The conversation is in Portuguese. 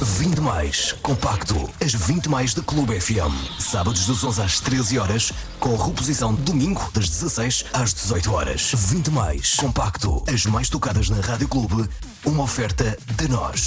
20 mais compacto. As 20 mais da Clube FM. Sábados das 11 às 13 horas, com reposição domingo das 16 às 18 horas. 20 mais compacto. As mais tocadas na Rádio Clube. Uma oferta de nós.